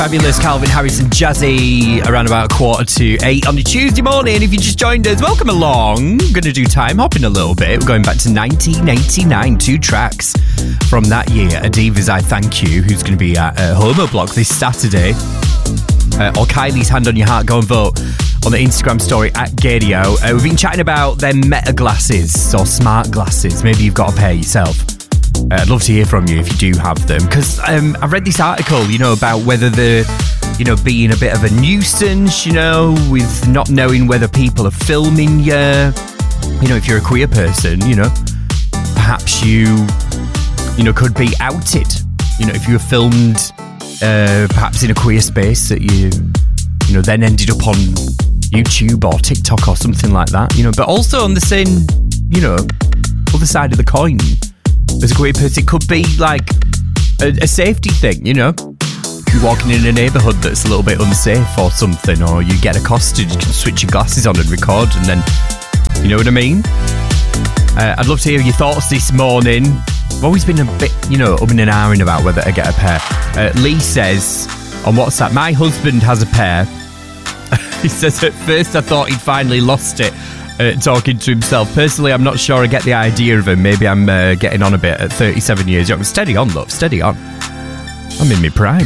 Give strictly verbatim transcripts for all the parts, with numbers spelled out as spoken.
Fabulous Calvin Harris and Jazzy around about a quarter to eight on a Tuesday morning. If you just joined us, welcome along. We're going to do time hopping a little bit. We're going back to nineteen eighty-nine. Two tracks from that year. Adiva's I Thank You, who's going to be at uh, Homo Block this Saturday. Uh, or Kylie's Hand on Your Heart. Go and vote on the Instagram story at Gadio. Uh, we've been chatting about their meta glasses or smart glasses. Maybe you've got a pair yourself. Uh, I'd love to hear from you if you do have them, because um, I read this article, you know, about whether the, you know, being a bit of a nuisance, you know, with not knowing whether people are filming you. You know, if you're a queer person, you know, perhaps you, you know, could be outed. You know, if you were filmed, uh, perhaps in a queer space that you, you know, then ended up on YouTube or TikTok or something like that. You know, but also on the same, you know, other side of the coin. As a queer person, it could be like a, a safety thing, you know. If you're walking in a neighbourhood that's a little bit unsafe or something, or you get accosted, you can switch your glasses on and record, and then, you know what I mean? Uh, I'd love to hear your thoughts this morning. I've always been a bit, you know, umming and ahhing about whether to get a pair. Uh, Lee says on WhatsApp, my husband has a pair. He says, at first I thought he'd finally lost it. Uh, talking to himself. Personally, I'm not sure I get the idea of him. Maybe I'm uh, getting on a bit at thirty-seven years young. Steady on, love. Steady on. I'm in my prime.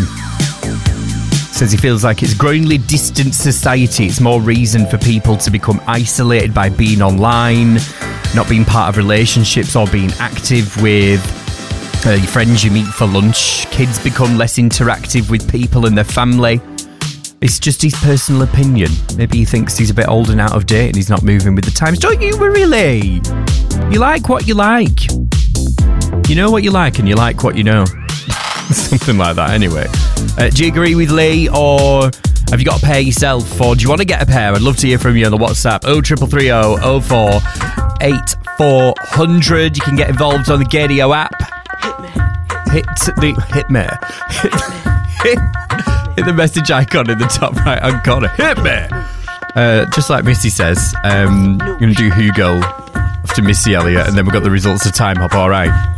Says he feels like it's growingly distant society. It's more reason for people to become isolated by being online, not being part of relationships or being active with uh, your friends you meet for lunch. Kids become less interactive with people and their family. It's just his personal opinion. Maybe he thinks he's a bit old and out of date and he's not moving with the times. Don't you worry, Lee. You like what you like. You know what you like and you like what you know. Something like that, anyway. Uh, do you agree with Lee, or have you got a pair yourself, or do you want to get a pair? I'd love to hear from you on the WhatsApp. oh three three three oh oh four eight four hundred. You can get involved on the Gadio app. Hit the... Hit me. Hit... Hit the message icon in the top right hand corner. Hit me! Uh, just like Missy says, um, I'm going to do Hugo after Missy Elliott, and then we've got the results of Time Hop, alright?